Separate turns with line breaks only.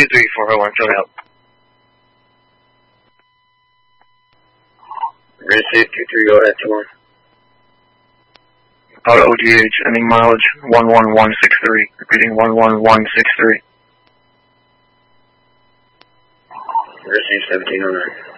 23401, fill help.
Receive 23, go ahead, 21.
Auto ODH, ending mileage 11163, repeating 11163.
Receive 1709.